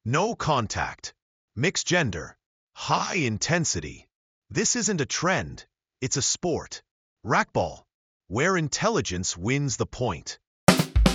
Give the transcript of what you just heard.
No contact, mixed gender, high intensity. This isn't a trend, it's a sport. Racquetball, where intelligence wins the point.